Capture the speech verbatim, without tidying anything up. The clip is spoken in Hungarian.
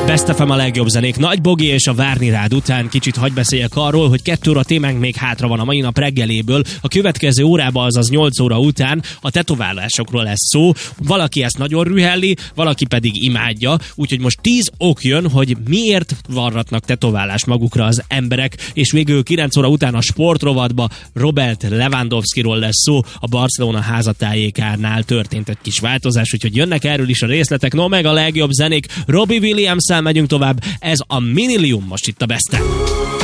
Best ef em a legjobb zenék. Nagy Bogi és a Várni rád után kicsit hagy beszéljek arról, hogy kettő óra témánk még hátra van a mai nap reggeléből. A következő órában, azaz nyolc óra után a tetoválásokról lesz szó. Valaki ezt nagyon rühelli, valaki pedig imádja. Úgyhogy most tíz ok jön, hogy miért varratnak tetoválást magukra az emberek. És végül kilenc óra után a sportrovatba Robert Lewandowskiról lesz szó. A Barcelona házatájékánál történt egy kis változás, úgyhogy jönnek erről is a részletek. No, meg a legjobb zenék. Robbie Williams-szel megyünk tovább. Ez a Minilium most itt a Besten.